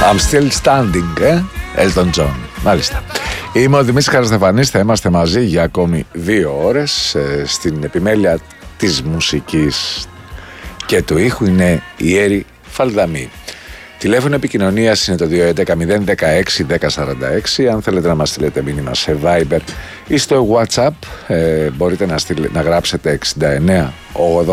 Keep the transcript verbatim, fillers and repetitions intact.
I'm still standing, ε? Elton John. Μάλιστα. Είμαι ο Δημήτρης Χαριστεφανής, θα είμαστε μαζί για ακόμη δύο ώρες. Ε, στην επιμέλεια της μουσικής και του ήχου είναι η Έρη Φαλδαμή. Τηλέφωνο επικοινωνίας είναι το δύο έντεκα μηδέν δεκαέξι δέκα σαράντα έξι. Αν θέλετε να μας στείλετε μήνυμα σε Viber ή στο WhatsApp, ε, μπορείτε να, στείλε, να γράψετε εξήντα εννέα ογδόντα